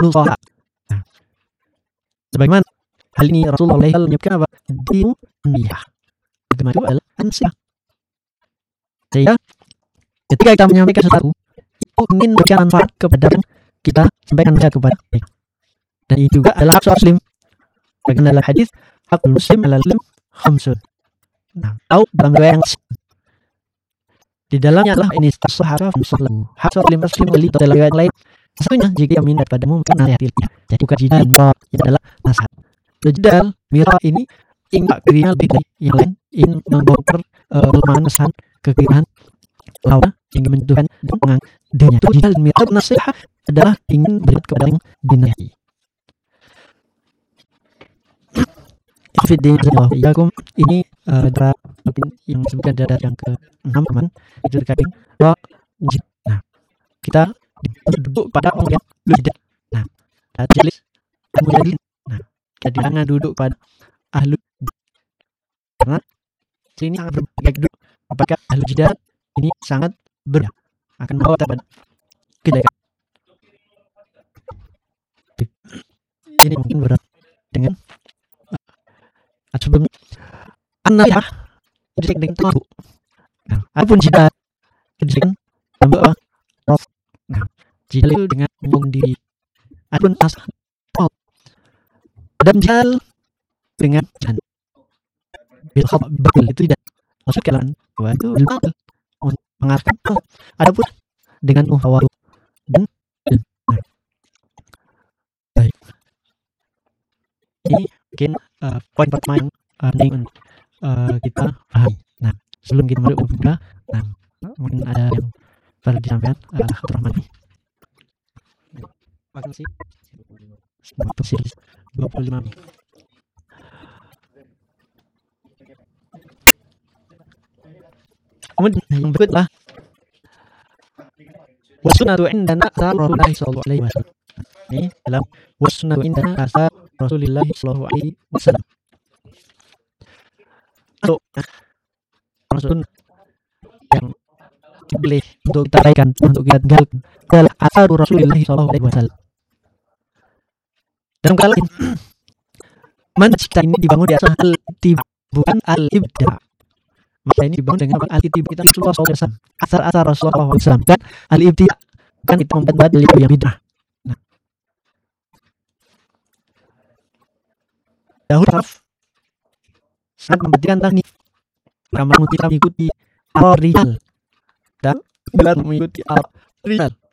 Nah, sebagaimana hal ini Rasulullah menyebutkan apa? Dinu niyah. Agama itu adalah ansih. Sehingga ketika kita menyampaikan sesuatu, itu ingin memberikan manfaat kepada yang kita sampaikan kepada mereka. Dan itu juga adalah hak muslim. Bagaimana dalam hadis, hakul muslim ala muslim khamsun. Nah, tahu dalam riwayat yang di dalamnya adalah ini sahara muslim. Hak muslim beli dalam riwayat lain. Satunya jika minta padamu maka nasihatilnya. Jadi bukan jidal mirah, itu adalah nasihat. Jidal mirah ini ingin kirinya lebih dari yang lain, ingin membongkar kelemahan kesalahan kekeliruan lawan ingin menjatuhkan dan menganggapnya. Jidal mirah nasihat adalah ingin berikan kepada yang dinasihati. Fidin Yakum ini adalah yang disebutkan dari yang ke-6 teman itu terkait bahwa nah kita duduk pada orang yang tidak. Nah, jelis kemudian nah kita jangan duduk pada ahlu karena sini sangat berbeda duduk apakah ahlu jidat ini sangat berbeda akan membawa pada kejelekan. Ini mungkin berat dengan sebelumnya an-nasihah disebut dengan tabu. Nah, adapun jidat disebut dengan rof. Nah, jidat itu dengan membangun diri. Adapun nasihat dan jal dengan jan. Bil khabar betul itu tidak masuk kalian bahwa itu betul mengarahkan. Adapun dengan muhawarah dan nah. Baik. Ini mungkin poin pertama yang ingin kita pahami. Nah, sebelum kita masuk ke buka, nah, mungkin ada yang perlu disampaikan, Abdurrahman. Terima kasih. 25 menit. Kemudian yang berikutlah wassunnatu indana asar Rasulullah sallallahu alaihi wasallam. Ini dalam wassunnatu indana asar Rasulullah sallallahu alaihi wasallam. Atau maksud yang boleh untuk kita uraikan untuk kita tinggalkan adalah asar Rasulullah sallallahu alaihi wasallam. Dalam kala ini manhaj ini dibangun di atas al-ittiba bukan al-ibda. Maka ini dibangun dengan al-ittiba kita Rasulullah sallallahu alaihi wasallam. Asar Rasulullah sallallahu alaihi wasallam dan al-ibda kan kita membuat yang bid'ah. Nah, dahulu sangat memperhatikan teknik karena kita mengikuti al-rijal dan benar mengikuti al-rijal